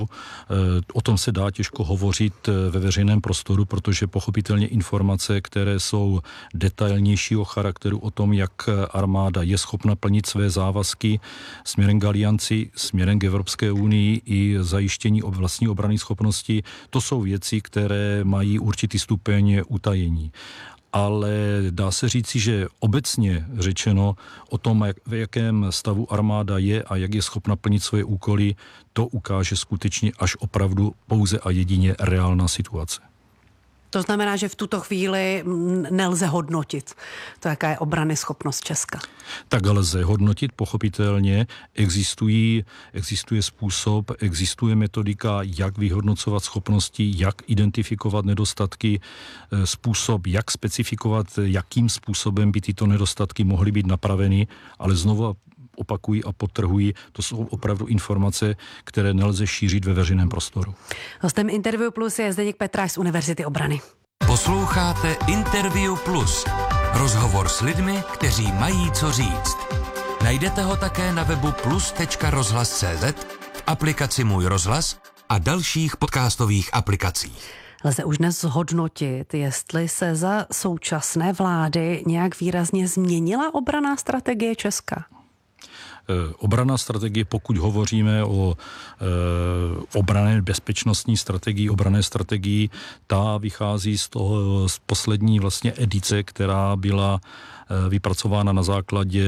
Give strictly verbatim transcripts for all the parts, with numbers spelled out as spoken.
O tom se dá těžko hovořit ve veřejném prostoru, protože pochopitelně informace, které jsou detailnějšího charakteru o tom, jak armáda je schopna plnit své závazky směrem k alianci, směrem k Evropské unii i zajištění vlastní obranné schopnosti, to jsou věci, které mají určitý stupeň utajení. Ale dá se říci, že obecně řečeno o tom, jak, v jakém stavu armáda je a jak je schopna plnit svoje úkoly, to ukáže skutečně až opravdu pouze a jedině reálná situace. To znamená, že v tuto chvíli nelze hodnotit to, jaká je obrany schopnost Česka. Tak lze hodnotit, pochopitelně. Existují, existuje způsob, existuje metodika, jak vyhodnocovat schopnosti, jak identifikovat nedostatky, způsob, jak specifikovat, jakým způsobem by tyto nedostatky mohly být napraveny, ale znovu opakují a podtrhují, to jsou opravdu informace, které nelze šířit ve veřejném prostoru. Hostem Interview Plus je Zdeněk Petráš z Univerzity obrany. Posloucháte Interview Plus. Rozhovor s lidmi, kteří mají co říct. Najdete ho také na webu plus tečka rozhlas tečka cé zet, v aplikaci Můj rozhlas a dalších podcastových aplikacích. Lze už dnes zhodnotit, jestli se za současné vlády nějak výrazně změnila obranná strategie Česka? Obranná strategie, pokud hovoříme o e, obranné bezpečnostní strategii, obranné strategii, ta vychází z toho z poslední vlastně edice, která byla e, vypracována na základě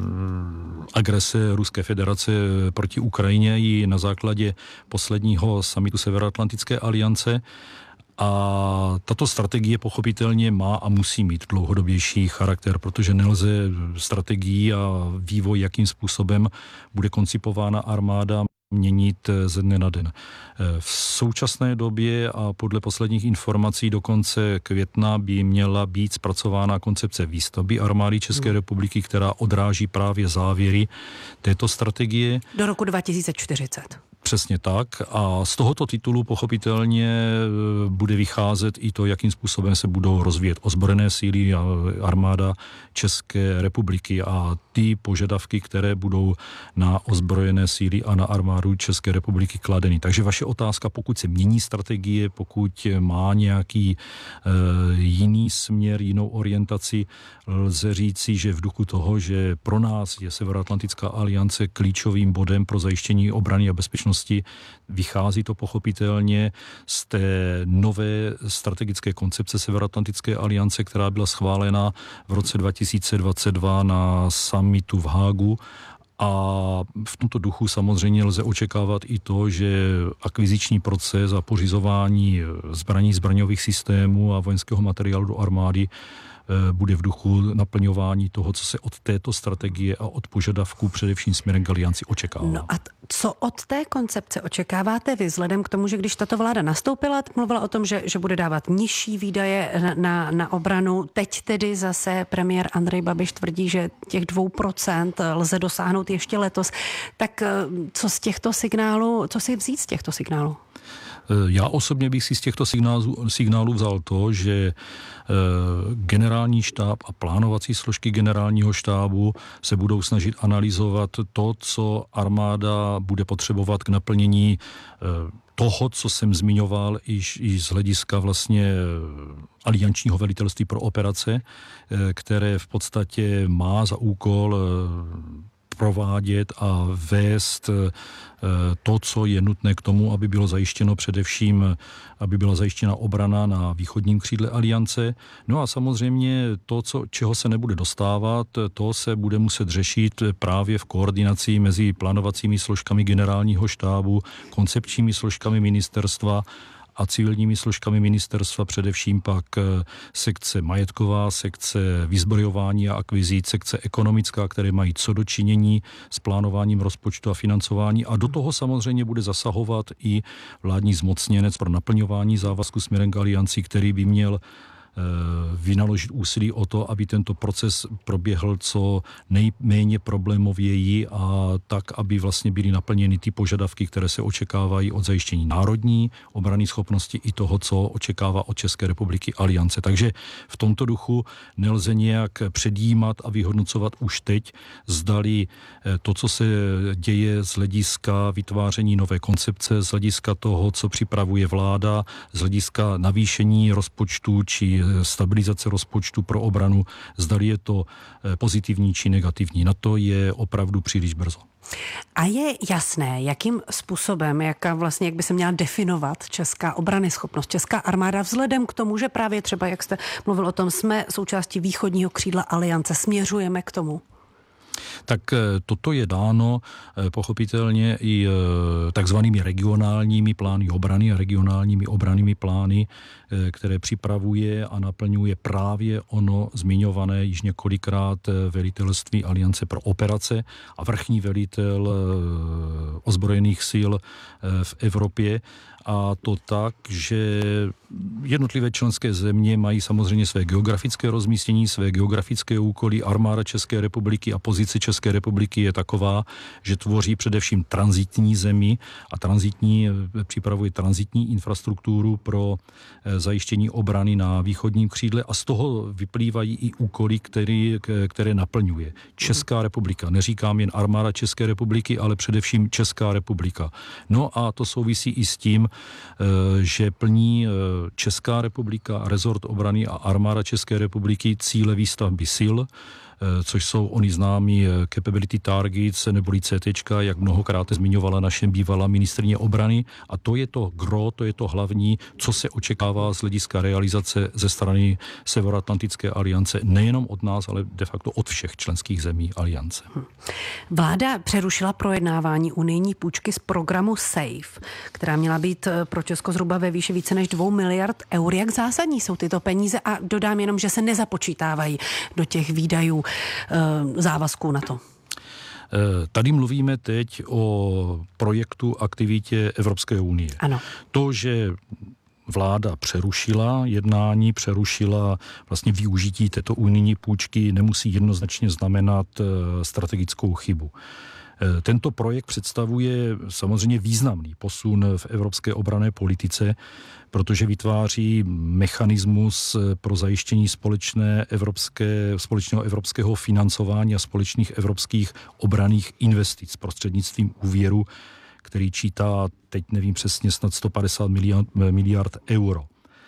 agrese Ruské federace proti Ukrajině i na základě posledního summitu Severoatlantické aliance. A tato strategie pochopitelně má a musí mít dlouhodobější charakter, protože nelze strategii a vývoj, jakým způsobem bude koncipována armáda, měnit ze dne na den. V současné době a podle posledních informací do konce května by měla být zpracována koncepce výstavby armády České republiky, která odráží právě závěry této strategie. Do roku dva tisíce čtyřicet. Přesně tak a z tohoto titulu pochopitelně bude vycházet i to, jakým způsobem se budou rozvíjet ozbrojené síly a armáda České republiky a ty požadavky, které budou na ozbrojené síly a na armádu České republiky kladeny. Takže vaše otázka, pokud se mění strategie, pokud má nějaký e, jiný směr, jinou orientaci, lze říci, že v duchu toho, že pro nás je Severoatlantická aliance klíčovým bodem pro zajištění obrany a bezpečnosti, vychází to pochopitelně z té nové strategické koncepce Severoatlantické aliance, která byla schválena v roce dva tisíce dvacet dva na summitu v Hágu. A v tomto duchu samozřejmě lze očekávat i to, že akviziční proces a pořizování zbraní, zbraňových systémů a vojenského materiálu do armády bude v duchu naplňování toho, co se od této strategie a od požadavků především směrem k alianci očekává. No a t- co od té koncepce očekáváte vy, vzhledem k tomu, že když tato vláda nastoupila, mluvila o tom, že, že bude dávat nižší výdaje na, na, na obranu. Teď tedy zase premiér Andrej Babiš tvrdí, že těch dvou procent lze dosáhnout ještě letos. Tak co z těchto signálů, co si vzít z těchto signálů? Já osobně bych si z těchto signálů, signálů vzal to, že generální štáb a plánovací složky generálního štábu se budou snažit analyzovat to, co armáda bude potřebovat k naplnění toho, co jsem zmiňoval iž, i z hlediska vlastně aliančního velitelství pro operace, které v podstatě má za úkol provádět a vést to, co je nutné k tomu, aby bylo zajištěno především, aby byla zajištěna obrana na východním křídle aliance. No a samozřejmě to, co, čeho se nebude dostávat, to se bude muset řešit právě v koordinaci mezi plánovacími složkami generálního štábu, koncepčními složkami ministerstva a civilními složkami ministerstva, především pak sekce majetková, sekce vyzbrojování a akvizic, sekce ekonomická, které mají co dočinění s plánováním rozpočtu a financování. A do toho samozřejmě bude zasahovat i vládní zmocněnec pro naplňování závazku směrem k alianci, který by měl vynaložit úsilí o to, aby tento proces proběhl co nejméně problémověji a tak, aby vlastně byly naplněny ty požadavky, které se očekávají od zajištění národní obrany schopnosti i toho, co očekává od České republiky Aliance. Takže v tomto duchu nelze nějak předjímat a vyhodnocovat už teď, zdali to, co se děje z hlediska vytváření nové koncepce, z hlediska toho, co připravuje vláda, z hlediska navýšení rozpočtu či stabilizace rozpočtu pro obranu, zdali je to pozitivní či negativní. Na to je opravdu příliš brzo. A je jasné, jakým způsobem, jaká vlastně, jak by se měla definovat česká obranyschopnost, česká armáda vzhledem k tomu, že právě třeba, jak jste mluvil o tom, jsme součástí východního křídla Aliance, směřujeme k tomu? Tak toto je dáno pochopitelně i takzvanými regionálními plány obrany a regionálními obrannými plány, které připravuje a naplňuje právě ono zmiňované již několikrát velitelství Aliance pro operace a vrchní velitel ozbrojených sil v Evropě. A to tak, že jednotlivé členské země mají samozřejmě své geografické rozmístění, své geografické úkoly. Armáda České republiky a pozice České republiky je taková, že tvoří především tranzitní zemi a tranzitní, připravuje tranzitní infrastrukturu pro zajištění obrany na východním křídle a z toho vyplývají i úkoly, které, které naplňuje. Česká republika, neříkám jen armáda České republiky, ale především Česká republika. No a to souvisí i s tím, že plní Česká republika, rezort obrany a armáda České republiky cíle výstavby sil, což jsou oni známí capability targets neboli C T, jak mnohokrát zmiňovala naše bývalá ministryně obrany. A to je to gro, to je to hlavní, co se očekává z hlediska realizace ze strany Severoatlantické aliance, nejenom od nás, ale de facto od všech členských zemí aliance. Vláda přerušila projednávání unijní půjčky z programu SAFE, která měla být pro Česko zhruba ve výši více než dvou miliard eur. Jak zásadní jsou tyto peníze? A dodám jenom, že se nezapočítávají do těch výdajů závazků na to. Tady mluvíme teď o projektu aktivitě Evropské unie. Ano. To, že vláda přerušila jednání, přerušila vlastně využití této unijní půjčky, nemusí jednoznačně znamenat strategickou chybu. Tento projekt představuje samozřejmě významný posun v evropské obranné politice, protože vytváří mechanismus pro zajištění společné evropské, společného evropského financování a společných evropských obranných investic prostřednictvím úvěru, který čítá, teď nevím přesně, snad sto padesát miliard, miliard euro.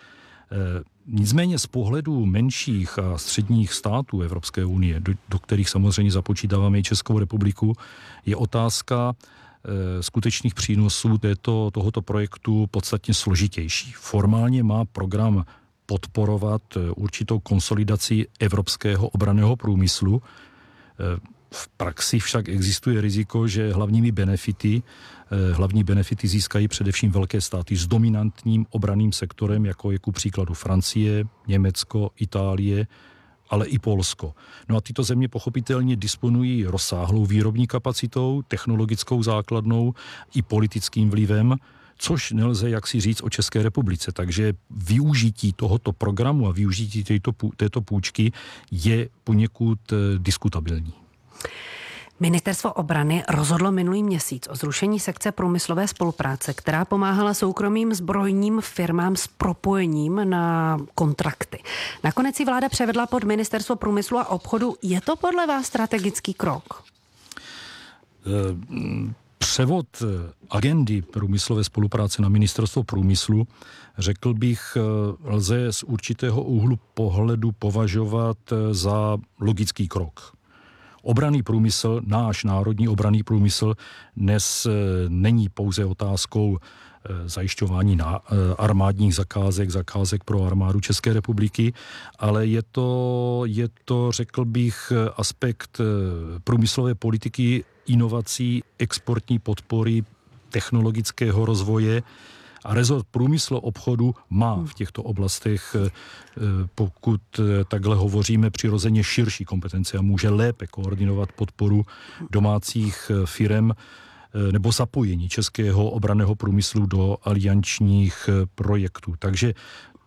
Nicméně z pohledu menších a středních států Evropské unie, do, do kterých samozřejmě započítáváme i Českou republiku, je otázka e, skutečných přínosů této, tohoto projektu podstatně složitější. Formálně má program podporovat určitou konsolidaci evropského obranného průmyslu. E, v praxi však existuje riziko, že hlavními benefity, hlavní benefity získají především velké státy s dominantním obranným sektorem, jako je ku příkladu Francie, Německo, Itálie, ale i Polsko. No a tyto země pochopitelně disponují rozsáhlou výrobní kapacitou, technologickou základnou i politickým vlivem, což nelze jaksi říct o České republice. Takže využití tohoto programu a využití této, této půjčky je poněkud diskutabilní. Ministerstvo obrany rozhodlo minulý měsíc o zrušení sekce průmyslové spolupráce, která pomáhala soukromým zbrojním firmám s propojením na kontrakty. Nakonec si vláda převedla pod Ministerstvo průmyslu a obchodu. Je to podle vás strategický krok? Převod agendy průmyslové spolupráce na Ministerstvo průmyslu, řekl bych, lze z určitého úhlu pohledu považovat za logický krok. Obranný průmysl, náš národní obranný průmysl dnes není pouze otázkou zajišťování na armádních zakázek, zakázek pro armádu České republiky, ale je to, je to, řekl bych, aspekt průmyslové politiky, inovací, exportní podpory, technologického rozvoje. A rezort průmyslu obchodu má v těchto oblastech, pokud takhle hovoříme, přirozeně širší kompetence a může lépe koordinovat podporu domácích firem nebo zapojení českého obranného průmyslu do aliančních projektů. Takže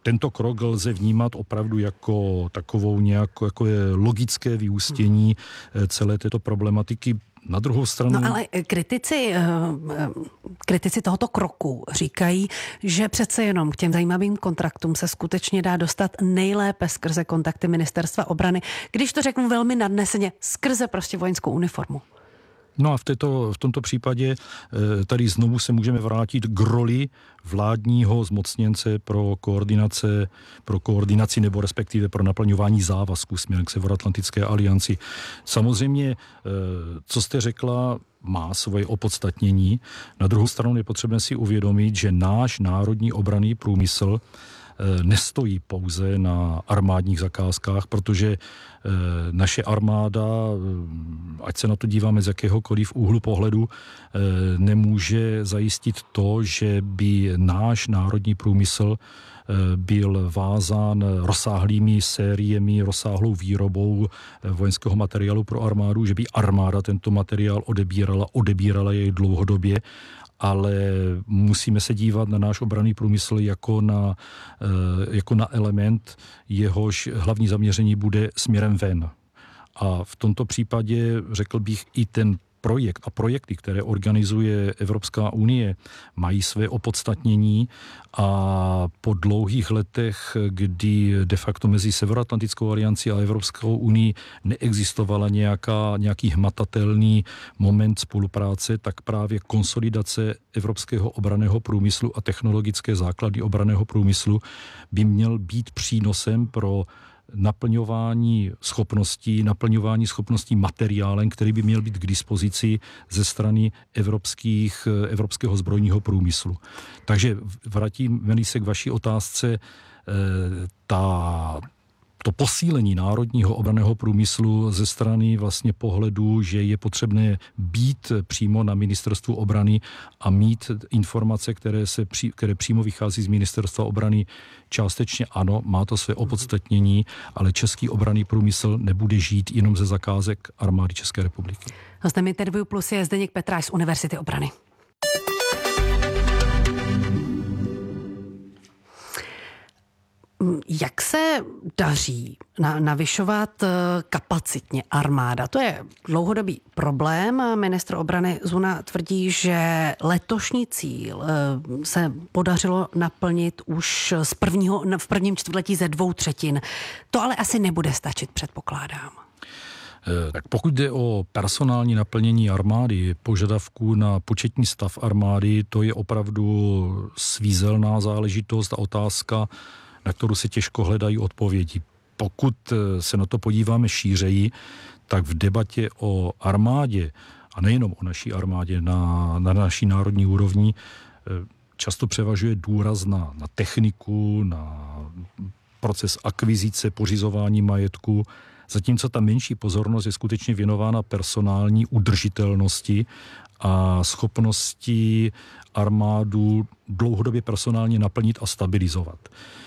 tento krok lze vnímat opravdu jako takovou nějakou jako je logické vyústění celé této problematiky. Na druhou stranu... No ale kritici, kritici tohoto kroku říkají, že přece jenom k těm zajímavým kontraktům se skutečně dá dostat nejlépe skrze kontakty ministerstva obrany, když to řeknu velmi nadneseně, skrze prostě vojenskou uniformu. No a v, této, v tomto případě tady znovu se můžeme vrátit k roli vládního zmocněnce pro koordinace, pro koordinaci nebo respektive pro naplňování závazků směrem k Severoatlantické alianci. Samozřejmě, co jste řekla, má svoje opodstatnění. Na druhou stranu je potřebné si uvědomit, že náš národní obranný průmysl nestojí pouze na armádních zakázkách, protože naše armáda, ať se na to díváme z jakéhokoliv úhlu pohledu, nemůže zajistit to, že by náš národní průmysl byl vázán rozsáhlými sériemi, rozsáhlou výrobou vojenského materiálu pro armádu, že by armáda tento materiál odebírala, odebírala jej dlouhodobě, ale musíme se dívat na náš obranný průmysl jako na, jako na element, jehož hlavní zaměření bude směrem ven. A v tomto případě řekl bych i ten projekt a projekty, které organizuje Evropská unie, mají své opodstatnění a po dlouhých letech, kdy de facto mezi Severoatlantickou aliancí a Evropskou unii neexistovala nějaká, nějaký hmatatelný moment spolupráce, tak právě konsolidace evropského obranného průmyslu a technologické základy obranného průmyslu by měl být přínosem pro naplňování schopností, naplňování schopností materiálem, který by měl být k dispozici ze strany evropských, evropského zbrojního průmyslu. Takže vrátím se k vaší otázce, ta to posílení národního obranného průmyslu ze strany vlastně pohledu, že je potřebné být přímo na ministerstvu obrany a mít informace, které, se, které přímo vychází z ministerstva obrany, částečně ano, má to své opodstatnění, ale český obranný průmysl nebude žít jenom ze zakázek armády České republiky. Hostem Interview Plus je Zdeněk Petráš z Univerzity obrany. Jak se daří navyšovat kapacitně armáda? To je dlouhodobý problém. Ministr obrany Zuna tvrdí, že letošní cíl se podařilo naplnit už z prvního, v prvním čtvrtletí ze dvou třetin. To ale asi nebude stačit, předpokládám. Tak pokud jde o personální naplnění armády, požadavků na početní stav armády, to je opravdu svízelná záležitost a otázka, na kterou se těžko hledají odpovědi. Pokud se na to podíváme šířeji, tak v debatě o armádě, a nejenom o naší armádě, na, na naší národní úrovni, často převažuje důraz na, na techniku, na proces akvizice, pořizování majetku, zatímco ta menší pozornost je skutečně věnována personální udržitelnosti a schopnosti armádu dlouhodobě personálně naplnit a stabilizovat.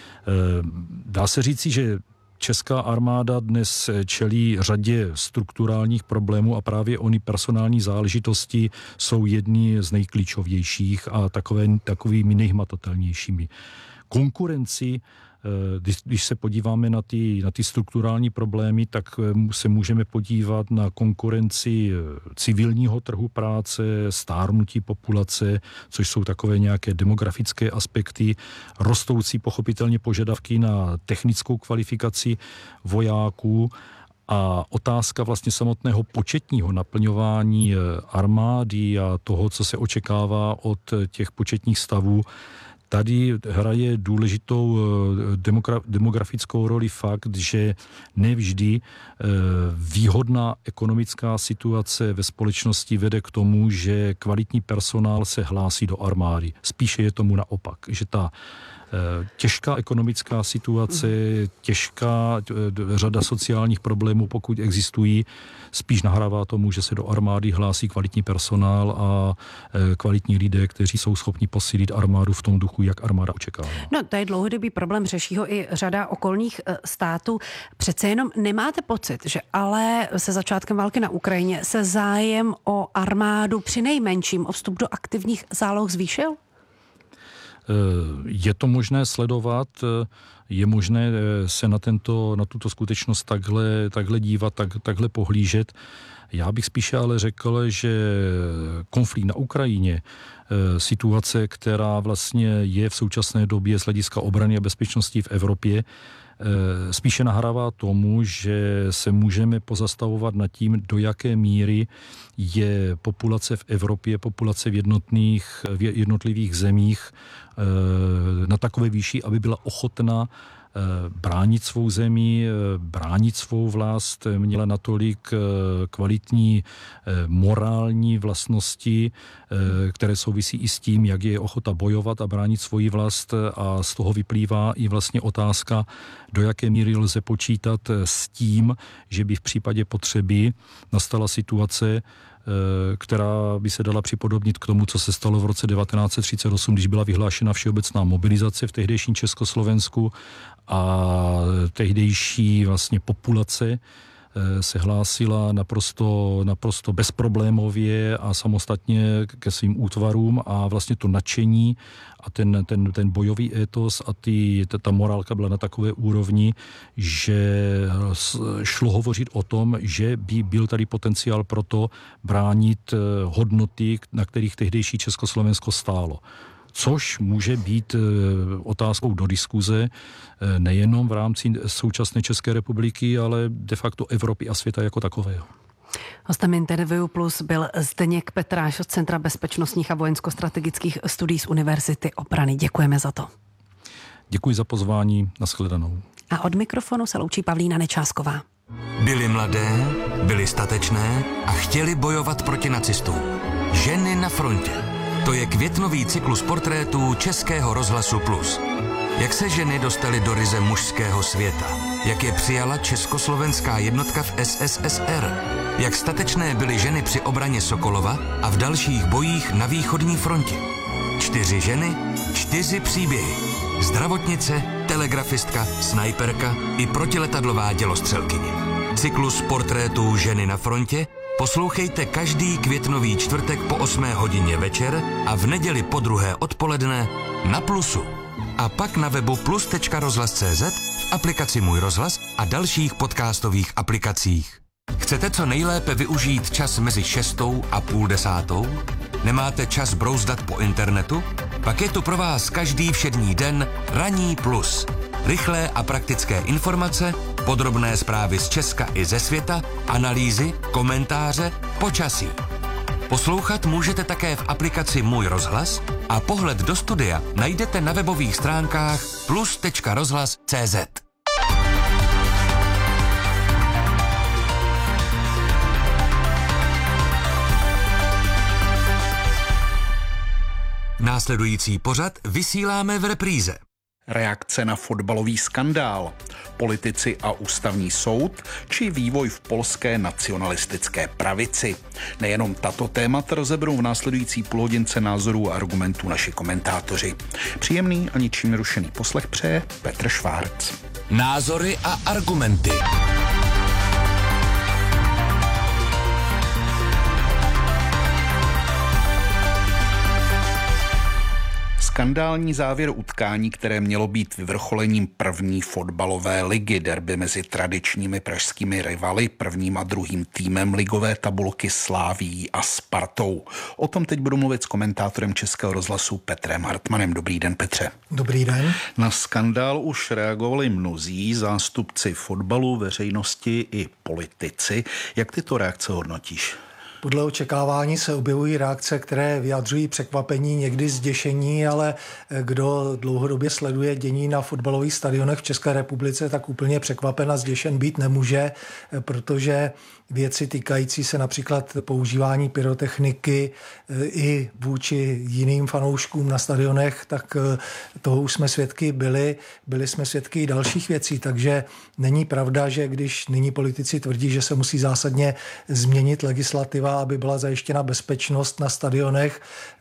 Dá se říci, že česká armáda dnes čelí řadě strukturálních problémů a právě ony personální záležitosti jsou jedny z nejklíčovějších a takové, takovými nejhmatatelnějšími. Konkurenci, když se podíváme na ty, na ty strukturální problémy, tak se můžeme podívat na konkurenci civilního trhu práce, stárnutí populace, což jsou takové nějaké demografické aspekty, rostoucí pochopitelně požadavky na technickou kvalifikaci vojáků a otázka vlastně samotného početního naplňování armády a toho, co se očekává od těch početních stavů. Tady hraje důležitou demografickou roli fakt, že nevždy výhodná ekonomická situace ve společnosti vede k tomu, že kvalitní personál se hlásí do armády. Spíše je tomu naopak, že ta těžká ekonomická situace, těžká řada sociálních problémů, pokud existují, spíš nahrává tomu, že se do armády hlásí kvalitní personál a kvalitní lidé, kteří jsou schopni posílit armádu v tom duchu, jak armáda očekává. No, to je dlouhodobý problém, řeší ho i řada okolních států. Přece jenom nemáte pocit, že ale se začátkem války na Ukrajině se zájem o armádu přinejmenším o vstup do aktivních záloh zvýšil? Je to možné sledovat, je možné se na, tento, na tuto skutečnost takhle, takhle dívat, tak, takhle pohlížet. Já bych spíše ale řekl, že konflikt na Ukrajině, situace, která vlastně je v současné době z hlediska obrany a bezpečnosti v Evropě, spíše nahrává tomu, že se můžeme pozastavovat nad tím, do jaké míry je populace v Evropě, populace v, jednotných, v jednotlivých zemích na takové výši, aby byla ochotná bránit svou zemi, bránit svou vlast, měla natolik kvalitní morální vlastnosti, které souvisí i s tím, jak je ochota bojovat a bránit svoji vlast, a z toho vyplývá i vlastně otázka, do jaké míry lze počítat s tím, že by v případě potřeby nastala situace, která by se dala připodobnit k tomu, co se stalo v roce devatenáct set třicet osm, když byla vyhlášena všeobecná mobilizace v tehdejším Československu a tehdejší vlastně populace se hlásila naprosto, naprosto bezproblémově a samostatně ke svým útvarům, a vlastně to nadšení a ten, ten, ten bojový étos a ty, ta morálka byla na takové úrovni, že šlo hovořit o tom, že by byl tady potenciál pro to bránit hodnoty, na kterých tehdejší Československo stálo. Což může být otázkou do diskuze nejenom v rámci současné České republiky, ale de facto Evropy a světa jako takového. Hostem Interview Plus byl Zdeněk Petráš z Centra bezpečnostních a vojensko-strategických studií z Univerzity obrany. Děkujeme za to. Děkuji za pozvání, nashledanou. A od mikrofonu se loučí Pavlína Nečásková. Byli mladé, byli statečné a chtěli bojovat proti nacistům. Ženy na frontě. To je květnový cyklus portrétů Českého rozhlasu Plus. Jak se ženy dostaly do ryze mužského světa? Jak je přijala československá jednotka v S S S R? Jak statečné byly ženy při obraně Sokolova a v dalších bojích na východní frontě? Čtyři ženy, čtyři příběhy. Zdravotnice, telegrafistka, snajperka i protiletadlová dělostřelkyně. Cyklus portrétů Ženy na frontě poslouchejte každý květnový čtvrtek po osmé hodině večer a v neděli po druhé odpoledne na Plusu. A pak na webu plus tečka rozhlas tečka cé zet, v aplikaci Můj rozhlas a dalších podcastových aplikacích. Chcete co nejlépe využít čas mezi šestou a půl desátou? Nemáte čas brouzdat po internetu? Pak je tu pro vás každý všední den Ranní plus. Rychlé a praktické informace, podrobné zprávy z Česka i ze světa, analýzy, komentáře, počasí. Poslouchat můžete také v aplikaci Můj rozhlas a pohled do studia najdete na webových stránkách plus tečka rozhlas tečka cé zet. Následující pořad vysíláme v repríze. Reakce na fotbalový skandál, politici a ústavní soud či vývoj v polské nacionalistické pravici. Nejenom tato témata rozeberou v následující půlhodince názorů a argumentů naši komentátoři. Příjemný a ničím nerušený poslech přeje Petr Švárc. Názory a argumenty. Skandální závěr utkání, které mělo být vyvrcholením první fotbalové ligy, derby mezi tradičními pražskými rivaly, prvním a druhým týmem ligové tabulky Slávií a Spartou. O tom teď budu mluvit s komentátorem Českého rozhlasu Petrem Hartmanem. Dobrý den, Petře. Dobrý den. Na skandál už reagovali mnozí zástupci fotbalu, veřejnosti i politici. Jak tyto reakce hodnotíš? Podle očekávání se objevují reakce, které vyjadřují překvapení, někdy zděšení, ale kdo dlouhodobě sleduje dění na fotbalových stadionech v České republice, tak úplně překvapen a zděšen být nemůže, protože věci týkající se například používání pyrotechniky i vůči jiným fanouškům na stadionech, tak toho už jsme svědky byli, byli jsme svědky i dalších věcí, takže není pravda, že když nyní politici tvrdí, že se musí zásadně změnit legislativa, aby byla zajištěna bezpečnost na stadionech,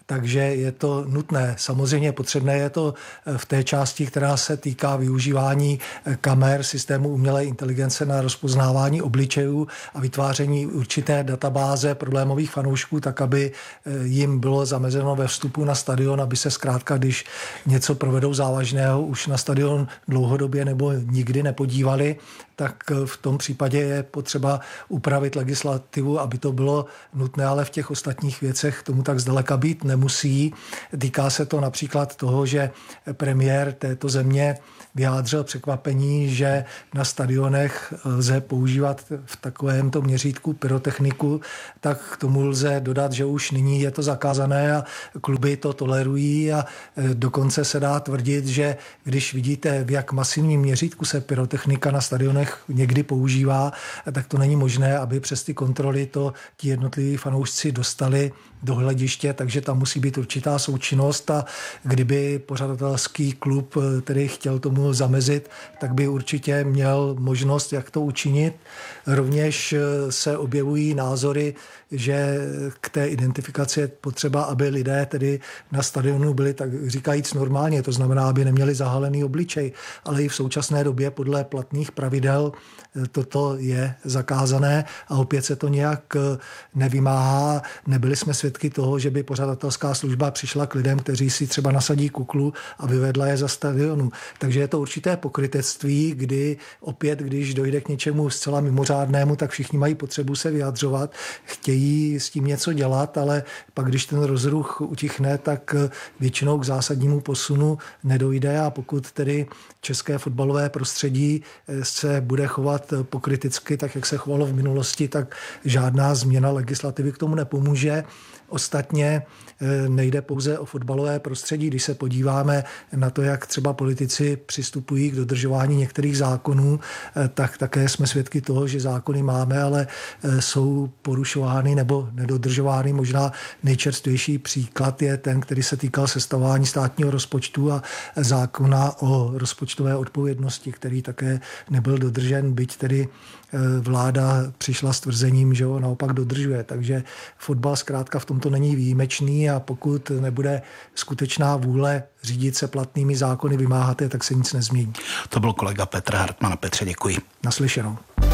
takže je to nutné. Samozřejmě potřebné je to v té části, která se týká využívání kamer, systému umělé inteligence na rozpoznávání obličejů a vytváření určité databáze problémových fanoušků, tak aby jim bylo zamezeno ve vstupu na stadion, aby se zkrátka, když něco provedou závažného, už na stadion dlouhodobě nebo nikdy nepodívali, tak v tom případě je potřeba upravit legislativu, aby to bylo nutné, ale v těch ostatních věcech tomu tak zdaleka být nemusí. Týká se to například toho, že premiér této země vyjádřil překvapení, že na stadionech lze používat v takovémto měřítku pyrotechniku, tak k tomu lze dodat, že už nyní je to zakázané a kluby to tolerují a dokonce se dá tvrdit, že když vidíte, v jak masivním měřítku se pyrotechnika na stadionech někdy používá, tak to není možné, aby přes ty kontroly to ti jednotliví fanoušci dostali do hlediště, takže tam musí být určitá součinnost a kdyby pořadatelský klub tedy chtěl tomu zamezit, tak by určitě měl možnost, jak to učinit. Rovněž se objevují názory, že k té identifikaci je potřeba, aby lidé tedy na stadionu byli tak říkajíc normálně, to znamená, aby neměli zahalený obličej, ale i v současné době podle platných pravidel toto je zakázané a opět se to nějak nevymáhá. Nebyli jsme svědky toho, že by pořadatelská služba přišla k lidem, kteří si třeba nasadí kuklu a vyvedla je za stadionu. Takže je to určité pokrytectví, kdy opět, když dojde k něčemu zcela mimořádnému, tak všichni mají potřebu se vyjadřovat, chtějí s tím něco dělat, ale pak, když ten rozruch utichne, tak většinou k zásadnímu posunu nedojde a pokud tedy české fotbalové prostředí se bude chovat pokrytecky, tak jak se chovalo v minulosti, tak žádná změna legislativy k tomu nepomůže. Ostatně nejde pouze o fotbalové prostředí. Když se podíváme na to, jak třeba politici přistupují k dodržování některých zákonů, tak také jsme svědky toho, že zákony máme, ale jsou porušovány nebo nedodržovány. Možná nejčerstvější příklad je ten, který se týkal sestavování státního rozpočtu a zákona o rozpočtové odpovědnosti, který také nebyl dodržen, byť tedy vláda přišla s tvrzením, že ho naopak dodržuje. Takže fotbal zkrátka v tomto není výjimečný a pokud nebude skutečná vůle řídit se platnými zákony, vymáhat je, tak se nic nezmění. To byl kolega Petr Hartman. Petře, děkuji. Naslyšenou.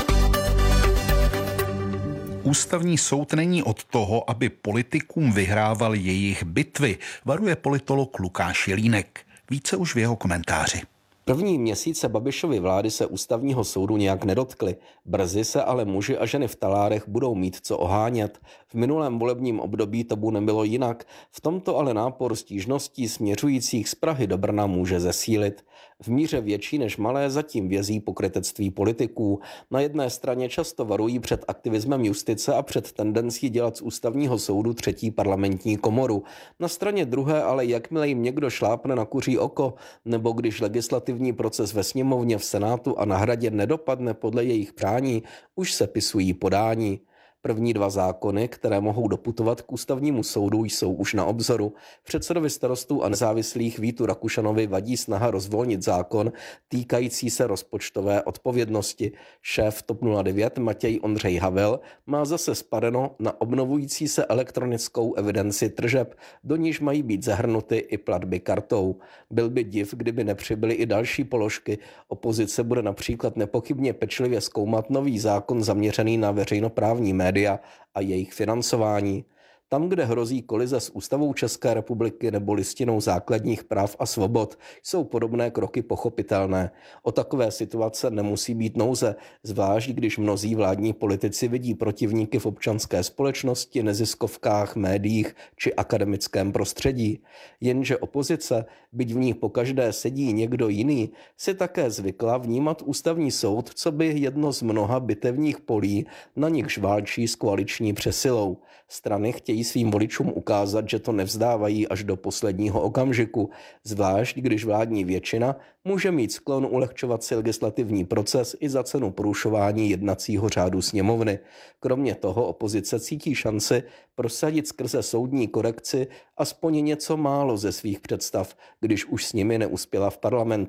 Ústavní soud není od toho, aby politikům vyhrával jejich bitvy, varuje politolog Lukáš Jelínek. Více už v jeho komentáři. První měsíce Babišovy vlády se ústavního soudu nějak nedotkly. Brzy se ale muži a ženy v talárech budou mít co ohánět. V minulém volebním období tomu nebylo jinak. V tomto ale nápor stížností směřujících z Prahy do Brna může zesílit. V míře větší než malé zatím vězí pokrytectví politiků. Na jedné straně často varují před aktivismem justice a před tendencí dělat z ústavního soudu třetí parlamentní komoru. Na straně druhé ale jakmile jim někdo šlápne na kuří oko, nebo když legislativní proces ve sněmovně, v Senátu a na Hradě nedopadne podle jejich přání, už se pisují podání. První dva zákony, které mohou doputovat k ústavnímu soudu, jsou už na obzoru. Předsedovi Starostů a nezávislých Vítu Rakušanovi vadí snaha rozvolnit zákon týkající se rozpočtové odpovědnosti. Šéf TOP nula devět Matěj Ondřej Havel má zase spadeno na obnovující se elektronickou evidenci tržeb, do níž mají být zahrnuty i platby kartou. Byl by div, kdyby nepřibyly i další položky. Opozice bude například nepochybně pečlivě zkoumat nový zákon zaměřený na veřejnoprávní média a jejich financování. Tam, kde hrozí kolize s Ústavou České republiky nebo Listinou základních práv a svobod, jsou podobné kroky pochopitelné. O takové situace nemusí být nouze, zvlášť když mnozí vládní politici vidí protivníky v občanské společnosti, neziskovkách, médiích či akademickém prostředí. Jenže opozice, byť v ní pokaždé sedí někdo jiný, si také zvykla vnímat ústavní soud coby jedno z mnoha bitevních polí, na nichž válčí s koaliční přesilou. Strany chtějí svým voličům ukázat, že to nevzdávají až do posledního okamžiku, zvlášť když vládní většina může mít sklon ulehčovat si legislativní proces i za cenu porušování jednacího řádu sněmovny. Kromě toho opozice cítí šanci prosadit skrze soudní korekci aspoň něco málo ze svých představ, když už s nimi neuspěla v parlamentu.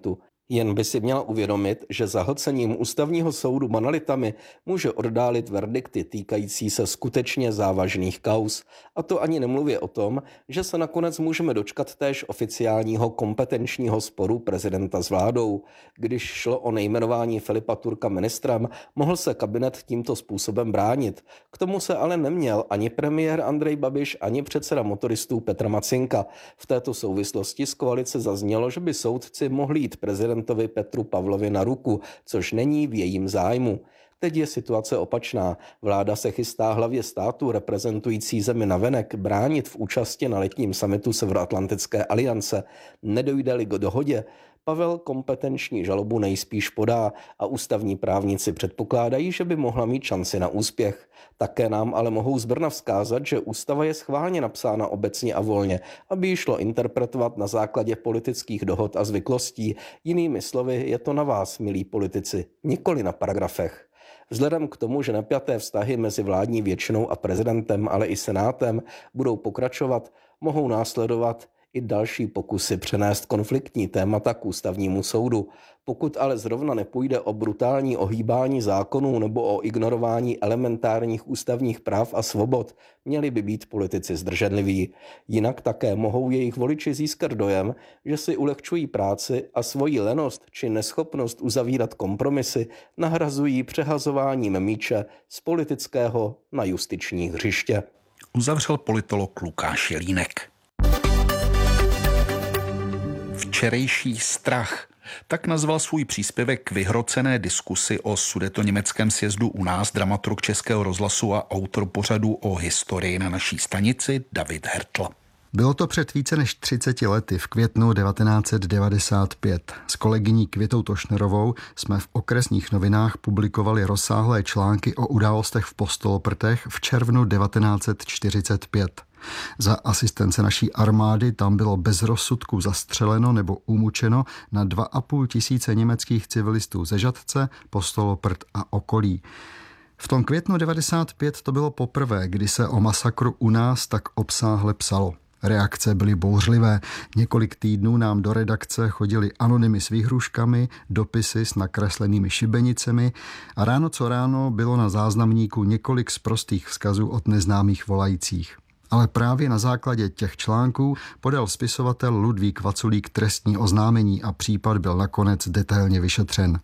Jen by si měla uvědomit, že zahlcením ústavního soudu banalitami může oddálit verdikty týkající se skutečně závažných kauz. A to ani nemluvě o tom, že se nakonec můžeme dočkat též oficiálního kompetenčního sporu prezidenta s vládou. Když šlo o nejmenování Filipa Turka ministrem, mohl se kabinet tímto způsobem bránit. K tomu se ale neměl ani premiér Andrej Babiš, ani předseda motoristů Petr Macinka. V této souvislosti z koalice zaznělo, že by soudci mohli jít prezident Petru Pavlovi na ruku, což není v jejím zájmu. Teď je situace opačná. Vláda se chystá hlavě státu reprezentující zemi navenek bránit v účasti na letním summitu Severoatlantické aliance. Nedojde-li k dohodě, Pavel kompetenční žalobu nejspíš podá a ústavní právníci předpokládají, že by mohla mít šanci na úspěch. Také nám ale mohou z Brna vzkázat, že ústava je schválně napsána obecně a volně, aby ji šlo interpretovat na základě politických dohod a zvyklostí. Jinými slovy, je to na vás, milí politici, nikoli na paragrafech. Vzhledem k tomu, že napjaté vztahy mezi vládní většinou a prezidentem, ale i senátem budou pokračovat, mohou následovat i další pokusy přenést konfliktní témata k ústavnímu soudu. Pokud ale zrovna nepůjde o brutální ohýbání zákonů nebo o ignorování elementárních ústavních práv a svobod, měli by být politici zdrženliví. Jinak také mohou jejich voliči získat dojem, že si ulehčují práci a svoji lenost či neschopnost uzavírat kompromisy nahrazují přehazováním míče z politického na justiční hřiště. Uzavřel politolog Lukáš Jelínek. Včerejší strach. Tak nazval svůj příspěvek k vyhrocené diskusi o sudetoněmeckém sjezdu u nás dramaturg Českého rozhlasu a autor pořadu o historii na naší stanici David Hertl. Bylo to před více než třiceti lety v květnu devatenáct set devadesát pět. S kolegyní Květou Tošnerovou jsme v okresních novinách publikovali rozsáhlé články o událostech v Postoloprtech v červnu devatenáct set čtyřicet pět. Za asistence naší armády tam bylo bez rozsudku zastřeleno nebo umučeno na dva a půl tisíce německých civilistů ze Žatce, Postoloprt a okolí. V tom květnu devadesát pět to bylo poprvé, kdy se o masakru u nás tak obsáhle psalo. Reakce byly bouřlivé. Několik týdnů nám do redakce chodili anonymy s výhruškami, dopisy s nakreslenými šibenicemi a ráno co ráno bylo na záznamníku několik sprostých vzkazů od neznámých volajících. Ale právě na základě těch článků podal spisovatel Ludvík Vaculík trestní oznámení a případ byl nakonec detailně vyšetřen.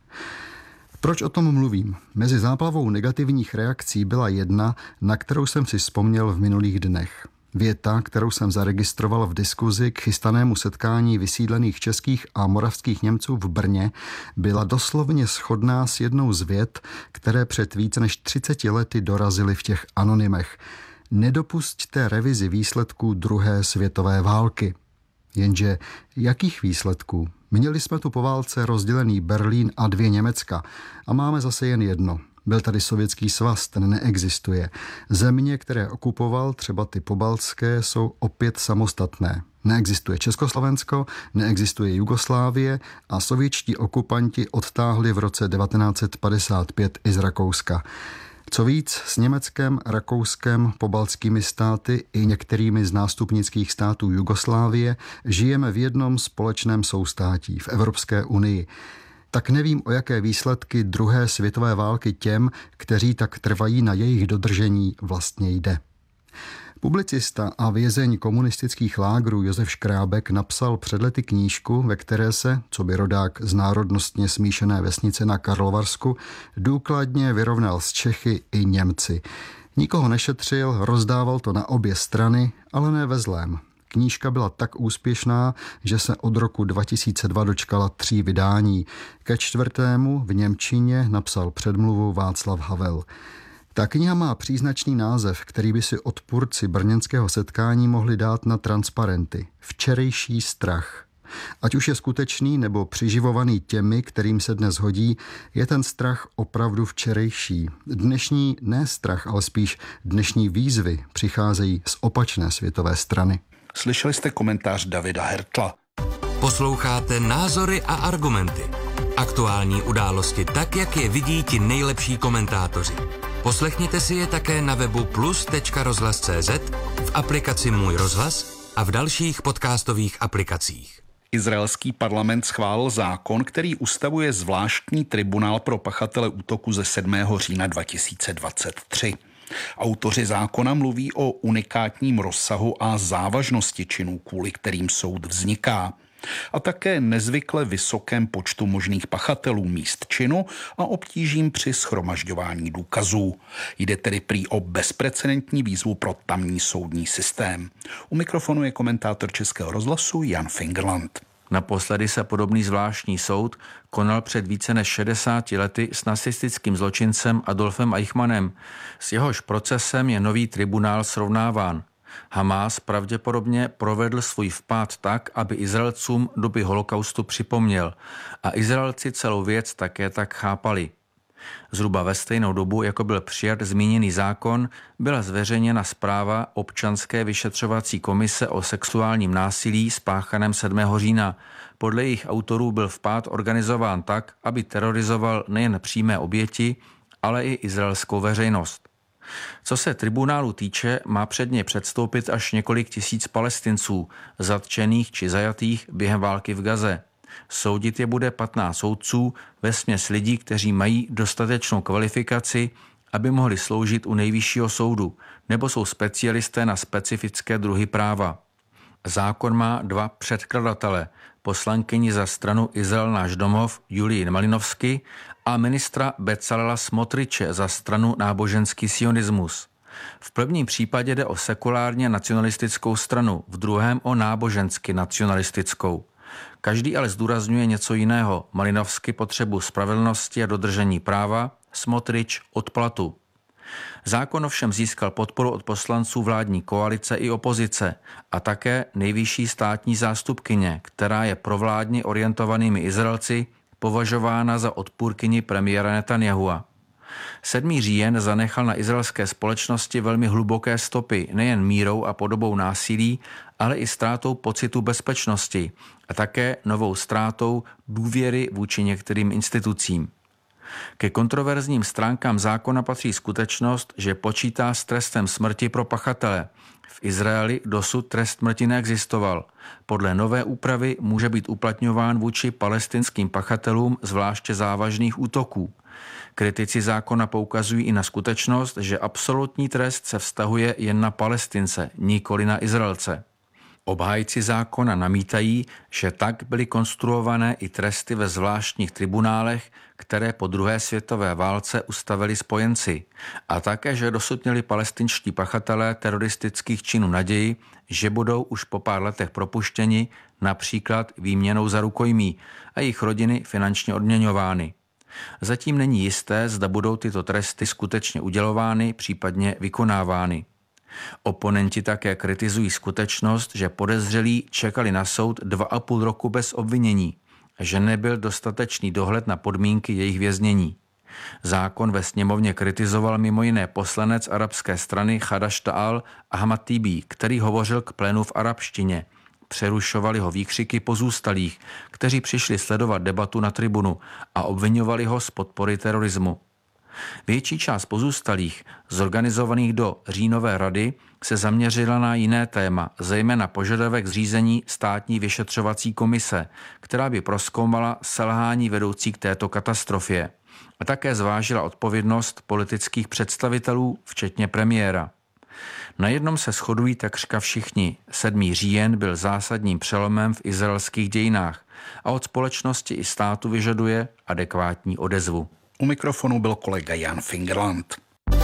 Proč o tom mluvím? Mezi záplavou negativních reakcí byla jedna, na kterou jsem si vzpomněl v minulých dnech. Věta, kterou jsem zaregistroval v diskuzi k chystanému setkání vysídlených českých a moravských Němců v Brně, byla doslovně shodná s jednou z vět, které před více než třiceti lety dorazily v těch anonymech. Nedopusťte revizi výsledků druhé světové války. Jenže jakých výsledků? Měli jsme tu po válce rozdělený Berlín a dvě Německa a máme zase jen jedno. Byl tady Sovětský svaz, ten neexistuje. Země, které okupoval, třeba ty pobaltské, jsou opět samostatné. Neexistuje Československo, neexistuje Jugoslávie a sovětští okupanti odtáhli v roce devatenáct set padesát pět i z Rakouska. Co víc, s Německem, Rakouskem, pobaltskými státy i některými z nástupnických států Jugoslávie žijeme v jednom společném soustátí v Evropské unii. Tak nevím, o jaké výsledky druhé světové války těm, kteří tak trvají na jejich dodržení, vlastně jde. Publicista a vězeň komunistických lágrů Josef Škrábek napsal před lety knížku, ve které se, co by rodák z národnostně smíšené vesnice na Karlovarsku, důkladně vyrovnal s Čechy i Němci. Nikoho nešetřil, rozdával to na obě strany, ale ne ve zlém. Knížka byla tak úspěšná, že se od roku dva tisíce dva dočkala tří vydání. Ke čtvrtému v němčině napsal předmluvu Václav Havel. Ta kniha má příznačný název, který by si odpůrci brněnského setkání mohli dát na transparenty. Včerejší strach. Ať už je skutečný nebo přiživovaný těmi, kterým se dnes hodí, je ten strach opravdu včerejší. Dnešní ne strach, ale spíš dnešní výzvy přicházejí z opačné světové strany. Slyšeli jste komentář Davida Hertla. Posloucháte Názory a argumenty. Aktuální události tak, jak je vidí ti nejlepší komentátoři. Poslechněte si je také na webu plus tečka rozhlas tečka cé zet, v aplikaci Můj rozhlas a v dalších podcastových aplikacích. Izraelský parlament schválil zákon, který ustavuje zvláštní tribunál pro pachatele útoku ze sedmého října dva tisíce dvacet tři. Autoři zákona mluví o unikátním rozsahu a závažnosti činů, kvůli kterým soud vzniká, a také nezvykle vysokém počtu možných pachatelů míst činu a obtížím při shromažďování důkazů. Jde tedy prý o bezprecedentní výzvu pro tamní soudní systém. U mikrofonu je komentátor Českého rozhlasu Jan Fingerland. Naposledy se podobný zvláštní soud konal před více než šedesáti lety s nacistickým zločincem Adolfem Eichmannem. S jehož procesem je nový tribunál srovnáván. Hamás pravděpodobně provedl svůj vpád tak, aby Izraelcům doby holokaustu připomněl, a Izraelci celou věc také tak chápali. Zhruba ve stejnou dobu, jako byl přijat zmíněný zákon, byla zveřejněna zpráva občanské vyšetřovací komise o sexuálním násilí spáchaném sedmého října. Podle jejich autorů byl vpád organizován tak, aby terorizoval nejen přímé oběti, ale i izraelskou veřejnost. Co se tribunálu týče, má před ně předstoupit až několik tisíc Palestinců, zatčených či zajatých během války v Gaze. Soudit je bude patnáct soudců, vesměs lidí, kteří mají dostatečnou kvalifikaci, aby mohli sloužit u nejvyššího soudu, nebo jsou specialisté na specifické druhy práva. Zákon má dva předkladatele, poslankyni za stranu Izrael náš domov Julii Malinovsky a ministra Becalela Smotriče za stranu náboženský sionismus. V prvním případě jde o sekulárně nacionalistickou stranu, v druhém o nábožensky nacionalistickou. Každý ale zdůrazňuje něco jiného. Malinovsky potřebu spravedlnosti a dodržení práva, Smotrič odplatu. Zákon ovšem získal podporu od poslanců vládní koalice i opozice a také nejvyšší státní zástupkyně, která je provládně orientovanými Izraelci považována za odpůrkyni premiéra Netanyahua. sedmý říjen zanechal na izraelské společnosti velmi hluboké stopy nejen mírou a podobou násilí, ale i ztrátou pocitu bezpečnosti a také novou ztrátou důvěry vůči některým institucím. Ke kontroverzním stránkám zákona patří skutečnost, že počítá s trestem smrti pro pachatele. V Izraeli dosud trest smrti neexistoval. Podle nové úpravy může být uplatňován vůči palestinským pachatelům zvláště závažných útoků. Kritici zákona poukazují i na skutečnost, že absolutní trest se vztahuje jen na Palestince, nikoli na Izraelce. Obhájci zákona namítají, že tak byly konstruované i tresty ve zvláštních tribunálech, které po druhé světové válce ustavili spojenci, a také, že dosud měli palestinští pachatelé teroristických činů naději, že budou už po pár letech propuštěni, například výměnou za rukojmí, a jejich rodiny finančně odměňovány. Zatím není jisté, zda budou tyto tresty skutečně udělovány, případně vykonávány. Oponenti také kritizují skutečnost, že podezřelí čekali na soud dva a půl roku bez obvinění, že nebyl dostatečný dohled na podmínky jejich věznění. Zákon ve sněmovně kritizoval mimo jiné poslanec arabské strany Chadaš Ta'al Ahmad Tibi, který hovořil k plénu v arabštině. Přerušovali ho výkřiky pozůstalých, kteří přišli sledovat debatu na tribunu a obviňovali ho z podpory terorismu. Větší část pozůstalých, zorganizovaných do říjnové rady, se zaměřila na jiné téma, zejména požadavek zřízení státní vyšetřovací komise, která by prozkoumala selhání vedoucí k této katastrofě. A také zvážila odpovědnost politických představitelů, včetně premiéra. Na jednom se shodují takřka všichni. sedmý říjen byl zásadním přelomem v izraelských dějinách a od společnosti i státu vyžaduje adekvátní odezvu. U mikrofonu byl kolega Jan Fingerland.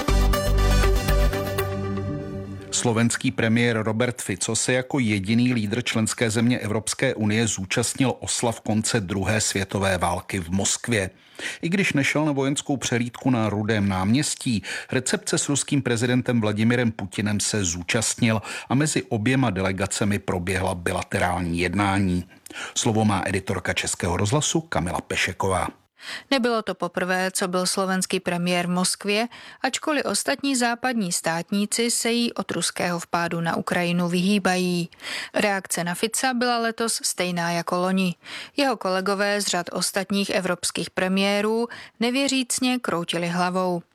Slovenský premiér Robert Fico se jako jediný lídr členské země Evropské unie zúčastnil oslav konce druhé světové války v Moskvě. I když nešel na vojenskou přehlídku na Rudém náměstí, recepce s ruským prezidentem Vladimirem Putinem se zúčastnil a mezi oběma delegacemi proběhla bilaterální jednání. Slovo má editorka Českého rozhlasu Kamila Pešeková. Nebylo to poprvé, co byl slovenský premiér v Moskvě, ačkoliv ostatní západní státníci se jí od ruského vpádu na Ukrajinu vyhýbají. Reakce na Fica byla letos stejná jako loni. Jeho kolegové z řad ostatních evropských premiérů nevěřícně kroutili hlavou.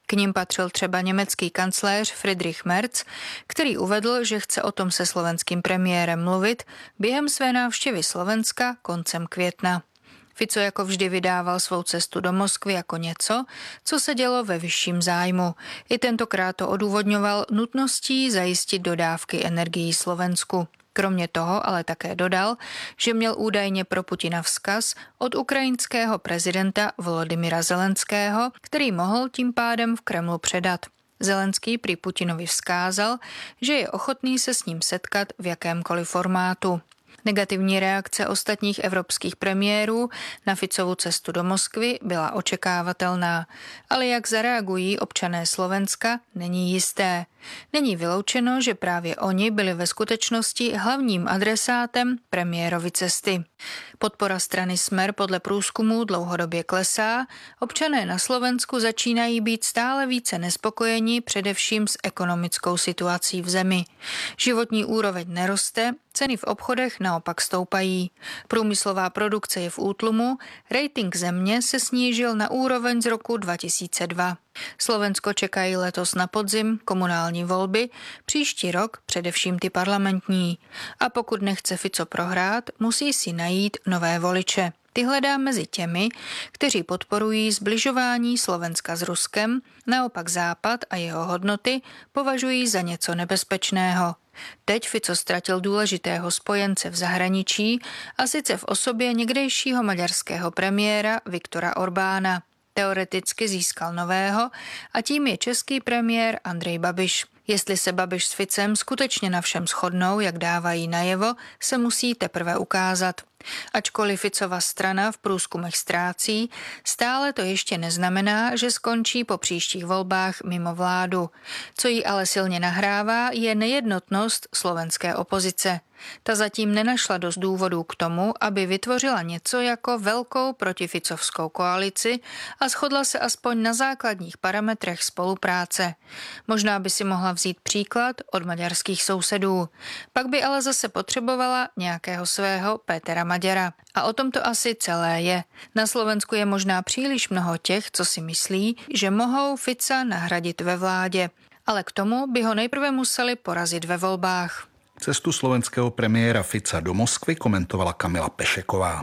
K nim patřil třeba německý kancléř Friedrich Merz, který uvedl, že chce o tom se slovenským premiérem mluvit během své návštěvy Slovenska koncem května. Fico jako vždy vydával svou cestu do Moskvy jako něco, co se dělo ve vyšším zájmu. I tentokrát to odůvodňoval nutností zajistit dodávky energií Slovensku. Kromě toho ale také dodal, že měl údajně pro Putina vzkaz od ukrajinského prezidenta Volodymyra Zelenského, který mohl tím pádem v Kremlu předat. Zelenský prý Putinovi vzkázal, že je ochotný se s ním setkat v jakémkoliv formátu. Negativní reakce ostatních evropských premiérů na Ficovu cestu do Moskvy byla očekávatelná, ale jak zareagují občané Slovenska, není jisté. Není vyloučeno, že právě oni byli ve skutečnosti hlavním adresátem premiérovy cesty. Podpora strany Smer podle průzkumů dlouhodobě klesá, občané na Slovensku začínají být stále více nespokojeni především s ekonomickou situací v zemi. Životní úroveň neroste, ceny v obchodech naopak stoupají. Průmyslová produkce je v útlumu, rating země se snížil na úroveň z roku dva tisíce dva. Slovensko čekají letos na podzim komunální volby, příští rok především ty parlamentní. A pokud nechce Fico prohrát, musí si najít nové voliče. Ty hledá mezi těmi, kteří podporují zbližování Slovenska s Ruskem, naopak Západ a jeho hodnoty považují za něco nebezpečného. Teď Fico ztratil důležitého spojence v zahraničí, a sice v osobě někdejšího maďarského premiéra Viktora Orbána. Teoreticky získal nového a tím je český premiér Andrej Babiš. Jestli se Babiš s Ficem skutečně na všem shodnou, jak dávají najevo, se musí teprve ukázat. Ačkoliv Ficova strana v průzkumech ztrácí, stále to ještě neznamená, že skončí po příštích volbách mimo vládu. Co jí ale silně nahrává, je nejednotnost slovenské opozice. Ta zatím nenašla dost důvodů k tomu, aby vytvořila něco jako velkou protificovskou koalici a shodla se aspoň na základních parametrech spolupráce. Možná by si mohla vzít příklad od maďarských sousedů. Pak by ale zase potřebovala nějakého svého Pétera Maďara. A o tom to asi celé je. Na Slovensku je možná příliš mnoho těch, co si myslí, že mohou Fica nahradit ve vládě. Ale k tomu by ho nejprve museli porazit ve volbách. Cestu slovenského premiéra Fica do Moskvy komentovala Kamila Pešeková.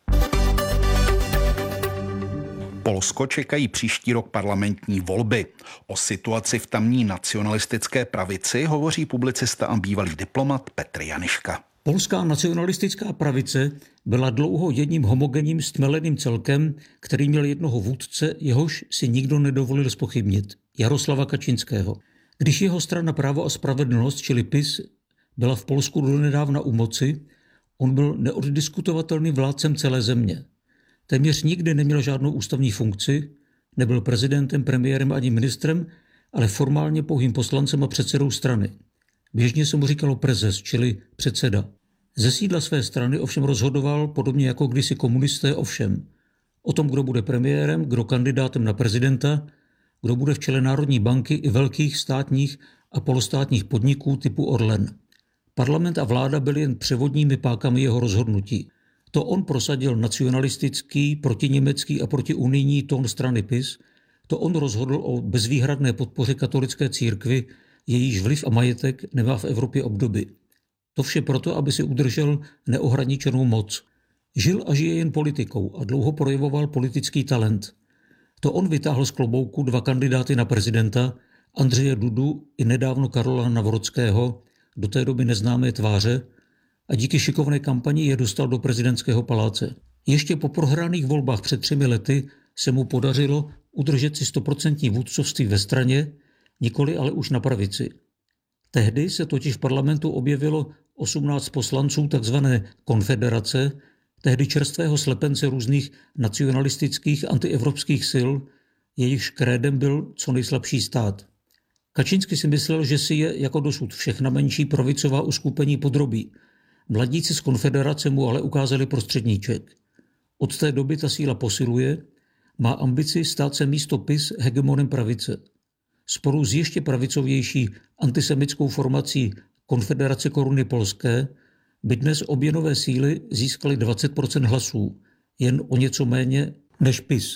Polsko čekají příští rok parlamentní volby. O situaci v tamní nacionalistické pravici hovoří publicista a bývalý diplomat Petr Janiška. Polská nacionalistická pravice byla dlouho jedním homogenním stmeleným celkem, který měl jednoho vůdce, jehož si nikdo nedovolil zpochybnit, Jaroslava Kačinského. Když jeho strana Právo a spravedlnost, čili PiS, byla v Polsku donedávna u moci, on byl neoddiskutovatelným vládcem celé země. Téměř nikdy neměl žádnou ústavní funkci, nebyl prezidentem, premiérem ani ministrem, ale formálně pouhým poslancem a předsedou strany. Běžně se mu říkalo prezes, čili předseda. Ze sídla své strany ovšem rozhodoval, podobně jako kdysi komunisté, ovšem o tom, kdo bude premiérem, kdo kandidátem na prezidenta, kdo bude v čele Národní banky i velkých státních a polostátních podniků typu Orlen. Parlament a vláda byly jen převodními pákami jeho rozhodnutí. To on prosadil nacionalistický, protiněmecký a protiunijní tón strany PiS, to on rozhodl o bezvýhradné podpoře katolické církvi, jejíž vliv a majetek nemá v Evropě obdoby. To vše proto, aby si udržel neohraničenou moc. Žil a žije jen politikou a dlouho projevoval politický talent. To on vytáhl z klobouku dva kandidáty na prezidenta, Andřeje Dudu i nedávno Karola Navrotského, do té doby neznámé tváře, a díky šikovné kampani je dostal do prezidentského paláce. Ještě po prohraných volbách před třemi lety se mu podařilo udržet si stoprocentní vůdcovství ve straně, nikoli ale už na pravici. Tehdy se totiž v parlamentu objevilo osmnáct poslanců takzvané konfederace, tehdy čerstvého slepence různých nacionalistických antievropských sil, jejichž krédem byl co nejslabší stát. Kačinský si myslel, že si je jako dosud všechna menší pravicová uskupení podrobí. Mladíci z konfederace mu ale ukázali prostředníček. Od té doby ta síla posiluje, má ambici stát se místo PiS hegemonem pravice. Spolu s ještě pravicovější antisemitskou formací Konfederace koruny polské by dnes obě nové síly získaly dvacet procent hlasů, jen o něco méně než PiS.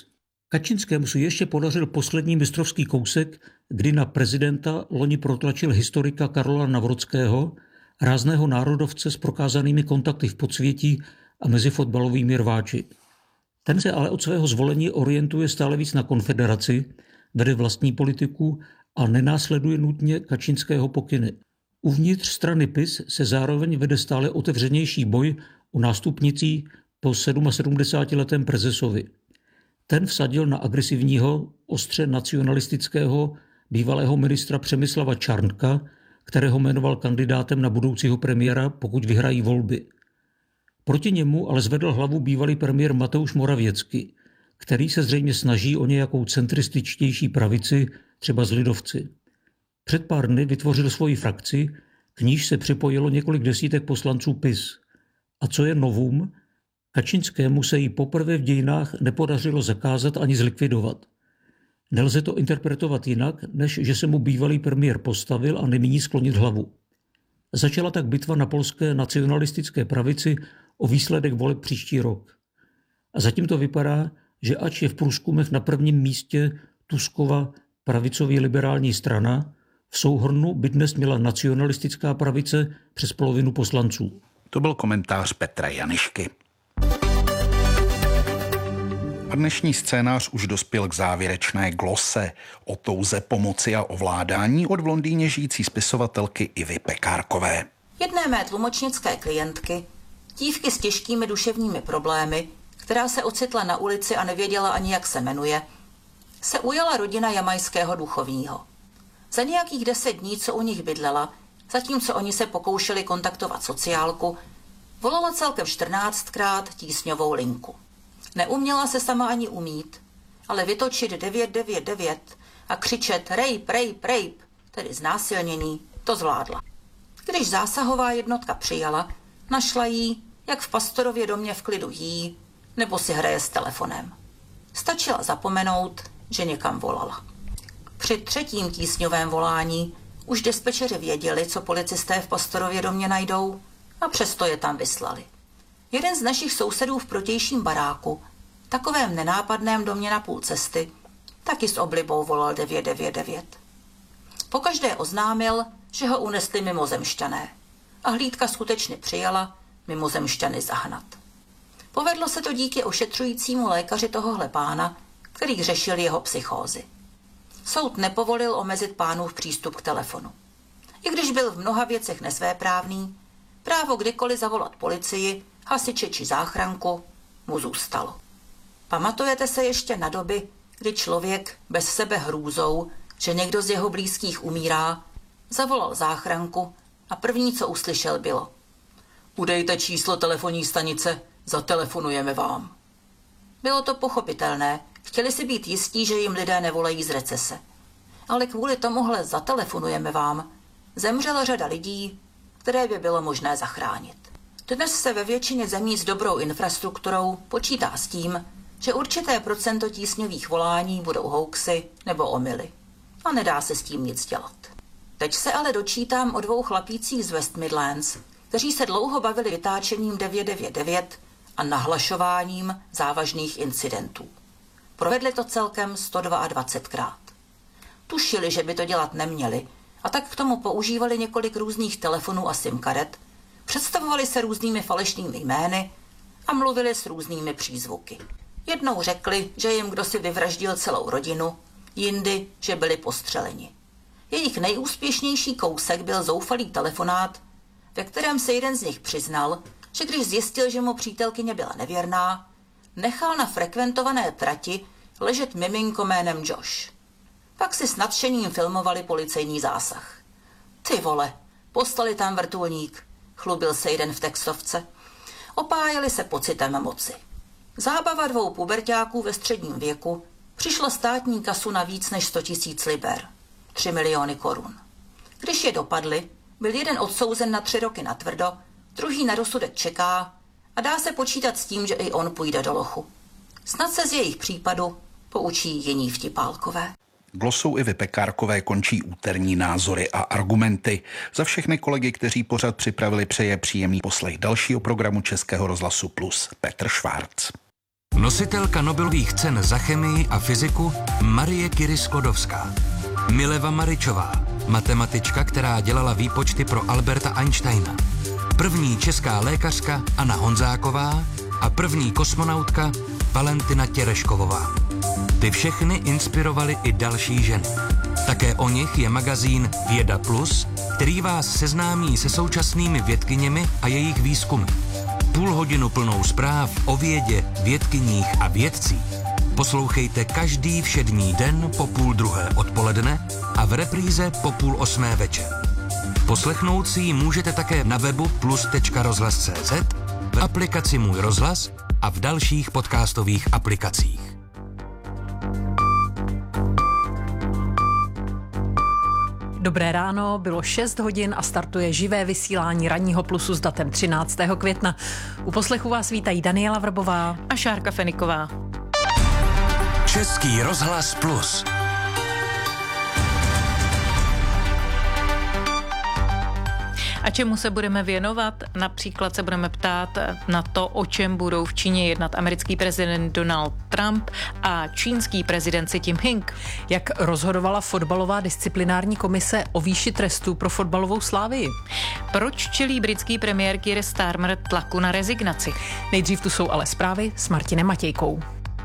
Kačinskému se ještě podařil poslední mistrovský kousek, kdy na prezidenta loni protlačil historika Karola Navrodského, rázného národovce s prokázanými kontakty v podsvětí a mezi fotbalovými rváči. Ten se ale od svého zvolení orientuje stále víc na konfederaci, vede vlastní politiku a nenásleduje nutně Kačinského pokyny. Uvnitř strany P I S se zároveň vede stále otevřenější boj o nástupnicí po sedmdesátisedmiletém Prezesovi. Ten vsadil na agresivního, ostře nacionalistického bývalého ministra Přemyslava Čarnka, kterého jmenoval kandidátem na budoucího premiéra, pokud vyhrají volby. Proti němu ale zvedl hlavu bývalý premiér Mateusz Morawiecki, který se zřejmě snaží o nějakou centrističtější pravici, třeba z lidovci. Před pár dny vytvořil svoji frakci, k níž se připojilo několik desítek poslanců P I S. A co je novum, Kačinskému se jí poprvé v dějinách nepodařilo zakázat ani zlikvidovat. Nelze to interpretovat jinak, než že se mu bývalý premiér postavil a nemíní sklonit hlavu. Začala tak bitva na polské nacionalistické pravici o výsledek voleb příští rok. A zatím to vypadá, že ač je v průzkumech na prvním místě Tuskova pravicově liberální strana, v souhrnu by dnes měla nacionalistická pravice přes polovinu poslanců. To byl komentář Petra Janišky. A dnešní scénář už dospěl k závěrečné glose o touze pomoci a ovládání od v Londýně žijící spisovatelky Ivy Pekárkové. Jedné mé tlumočnické klientky, dívky s těžkými duševními problémy, která se ocitla na ulici a nevěděla ani, jak se jmenuje, se ujala rodina jamajského duchovního. Za nějakých deset dní, co u nich bydlela, zatímco oni se pokoušeli kontaktovat sociálku, volala celkem čtrnáctkrát tísňovou linku. Neuměla se sama ani umít, ale vytočit devět devět devět a křičet rape, rape, rape, tedy znásilnění, to zvládla. Když zásahová jednotka přijala, našla jí, jak v pastorově domě v klidu jí, nebo si hraje s telefonem. Stačila zapomenout, že někam volala. Při třetím tísňovém volání už dispečeři věděli, co policisté v pastorově domě najdou, a přesto je tam vyslali. Jeden z našich sousedů v protějším baráku, takovém nenápadném domě na půl cesty, taky s oblibou volal devět devět devět. Pokaždé oznámil, že ho unesli mimozemšťané a hlídka skutečně přijala mimozemšťany zahnat. Povedlo se to díky ošetřujícímu lékaři tohohle pána, který řešil jeho psychózy. Soud nepovolil omezit pánův přístup k telefonu. I když byl v mnoha věcech nesvéprávný, právo kdykoliv zavolat policii, hasiče či záchranku mu zůstalo. Pamatujete se ještě na doby, kdy člověk bez sebe hrůzou, že někdo z jeho blízkých umírá, zavolal záchranku a první, co uslyšel, bylo: udejte číslo telefonní stanice, zatelefonujeme vám. Bylo to pochopitelné, chtěli si být jistí, že jim lidé nevolají z recese. Ale kvůli tomuhle zatelefonujeme vám zemřela řada lidí, které by bylo možné zachránit. Dnes se ve většině zemí s dobrou infrastrukturou počítá s tím, že určité procento tísňových volání budou hoaxy nebo omyly. A nedá se s tím nic dělat. Teď se ale dočítám o dvou chlapících z West Midlands, kteří se dlouho bavili vytáčením devět devět devět a nahlašováním závažných incidentů. Provedli to celkem sto dvacetdvakrát. Tušili, že by to dělat neměli, a tak k tomu používali několik různých telefonů a SIM karet, představovali se různými falešnými jmény a mluvili s různými přízvuky. Jednou řekli, že jim kdosi vyvraždil celou rodinu, jindy, že byli postřeleni. Jejich nejúspěšnější kousek byl zoufalý telefonát, ve kterém se jeden z nich přiznal, že když zjistil, že mu přítelkyně byla nevěrná, nechal na frekventované trati ležet miminko jménem Josh. Pak si s nadšením filmovali policejní zásah. Ty vole, poslali tam vrtulník, chlubil se jeden v textovce. Opájeli se pocitem moci. Zábava dvou puberťáků ve středním věku přišla státní kasu na víc než sto tisíc liber, tři miliony korun. Když je dopadli, byl jeden odsouzen na tři roky natvrdo, druhý na rozsudek čeká a dá se počítat s tím, že i on půjde do lochu. Snad se z jejich případu poučí jiní vtipálkové. Glosou Ivy Pekárkové končí úterní názory a argumenty. Za všechny kolegy, kteří pořad připravili, přeje příjemný poslech dalšího programu Českého rozhlasu Plus Petr Švárc. Nositelka Nobelových cen za chemii a fyziku Marie Curie Sklodovská. Mileva Maričová, matematička, která dělala výpočty pro Alberta Einsteina. První česká lékařka Anna Honzáková a první kosmonautka Valentina Tereškovová. Ty všechny inspirovaly i další ženy. Také o nich je magazín Věda Plus, který vás seznámí se současnými vědkyněmi a jejich výzkumy. Půl hodinu plnou zpráv o vědě, vědkyních a vědcích poslouchejte každý všední den po půl druhé odpoledne a v repríze po půl osmé večer. Poslechnout si ji můžete také na webu plus tečka rozhlas tečka cé zet, v aplikaci Můj rozhlas a v dalších podcastových aplikacích. Dobré ráno, bylo šest hodin a startuje živé vysílání Ranního Plusu s datem třináctého května. U poslechu vás vítají Daniela Vrbová a Šárka Feniková. Český rozhlas Plus. A čemu se budeme věnovat? Například se budeme ptát na to, o čem budou v Číně jednat americký prezident Donald Trump a čínský prezident Xi Jinping. Jak rozhodovala fotbalová disciplinární komise o výši trestu pro fotbalovou Slávii? Proč čelí britský premiér Keir Starmer tlaku na rezignaci? Nejdřív tu jsou ale zprávy s Martinem Matějkou.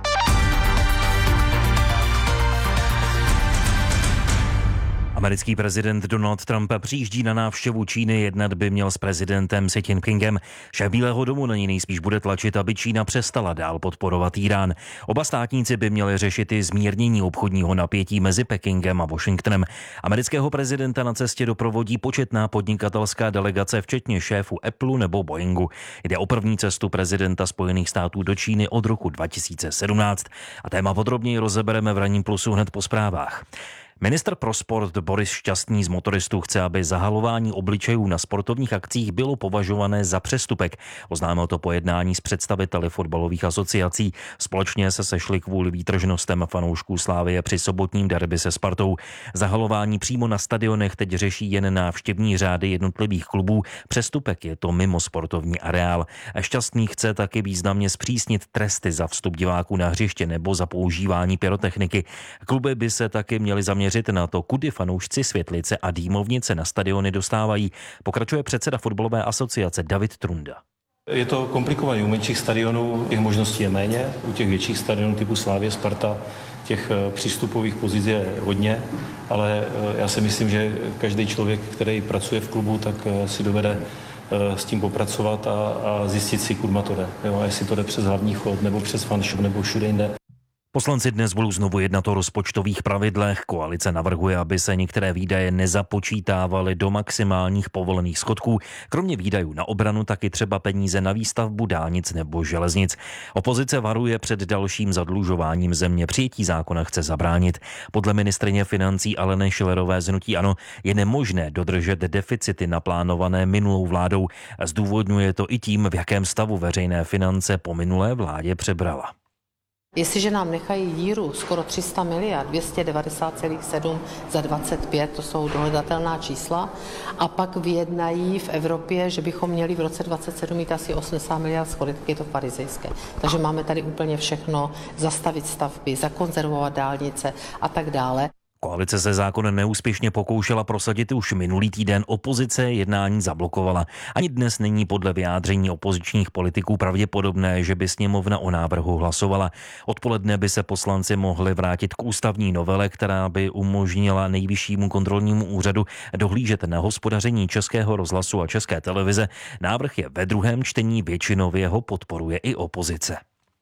Americký prezident Donald Trump přijíždí na návštěvu Číny, jednat by měl s prezidentem Xi Jinpingem. Šéf Bílého domu na ní nejspíš bude tlačit, aby Čína přestala dál podporovat Írán. Oba státníci by měli řešit i zmírnění obchodního napětí mezi Pekingem a Washingtonem. Amerického prezidenta na cestě doprovodí početná podnikatelská delegace, včetně šéfů Apple nebo Boeingu. Jde o první cestu prezidenta Spojených států do Číny od roku dva tisíce sedmnáct. A téma podrobněji rozebereme v Ranním Plusu hned po zprávách. Ministr pro sport Boris Šťastný z motoristů chce, aby zahalování obličejů na sportovních akcích bylo považované za přestupek. Oznámil to po jednání s představiteli fotbalových asociací. Společně se sešli kvůli výtržnostem fanoušků Slávie při sobotním derby se Spartou. Zahalování přímo na stadionech teď řeší jen návštěvní řády jednotlivých klubů. Přestupek je to mimo sportovní areál. Šťastný chce taky významně zpřísnit tresty za vstup diváků na hřiště nebo za používání pyrotechniky. Kluby by se taky měly zaměřit na to, kudy fanoušci světlice a dýmovnice na stadiony dostávají, pokračuje předseda fotbalové asociace David Trunda. Je to komplikované. U menších stadionů těch možností je méně, u těch větších stadionů typu Slávie, Sparta těch přístupových pozic je hodně, ale já si myslím, že každý člověk, který pracuje v klubu, tak si dovede s tím popracovat a, a zjistit si, kudma to jde. Jo, a jestli to jde přes hlavní chod, nebo přes fanshop, nebo všude jinde. Poslanci dnes budou znovu jednat o rozpočtových pravidlech. Koalice navrhuje, aby se některé výdaje nezapočítávaly do maximálních povolených schodků. Kromě výdajů na obranu taky třeba peníze na výstavbu dálnic nebo železnic. Opozice varuje před dalším zadlužováním země. Přijetí zákona chce zabránit. Podle ministryně financí Aleny Schillerové z hnutí ANO je nemožné dodržet deficity naplánované minulou vládou. Zdůvodňuje to i tím, v jakém stavu veřejné finance po minulé vládě přebrala. Jestliže nám nechají díru skoro tři sta miliard, dvě stě devadesát celá sedm za dvacet pět, to jsou dohledatelná čísla, a pak vyjednají v Evropě, že bychom měli v roce dvacet sedm mít asi osmdesát miliard schodek, je to farizejské. Takže máme tady úplně všechno, zastavit stavby, zakonzervovat dálnice a tak dále. Koalice se zákon neúspěšně pokoušela prosadit už minulý týden, opozice jednání zablokovala. Ani dnes není podle vyjádření opozičních politiků pravděpodobné, že by sněmovna o návrhu hlasovala. Odpoledne by se poslanci mohli vrátit k ústavní novele, která by umožnila Nejvyššímu kontrolnímu úřadu dohlížet na hospodaření Českého rozhlasu a České televize. Návrh je ve druhém čtení, většinově ho podporuje i opozice.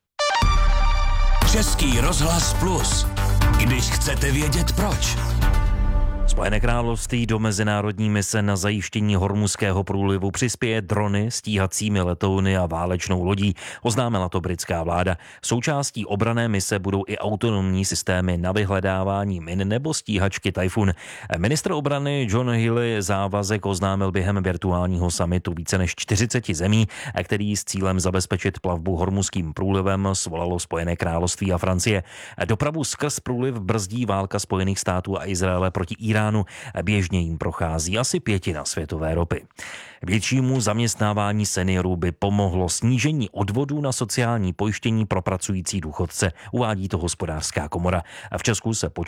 Český rozhlas Plus. Když chcete vědět proč. Spojené království do mezinárodní mise na zajištění Hormuzského průlivu přispěje drony, stíhacími letouny a válečnou lodí, oznámila to britská vláda. Součástí obranné mise budou i autonomní systémy na vyhledávání min nebo stíhačky Typhoon. Ministr obrany John Healey závazek oznámil během virtuálního summitu více než čtyřiceti zemí, který s cílem zabezpečit plavbu Hormuzským průlivem svolalo Spojené království a Francie. Dopravu skrz průliv brzdí válka Spojených států a Izraele proti Iránu. oceánu, běžně jim prochází asi pětina světové ropy. Většímu zaměstnávání seniorů by pomohlo snížení odvodů na sociální pojištění pro pracující důchodce, uvádí to Hospodářská komora. A v Česku se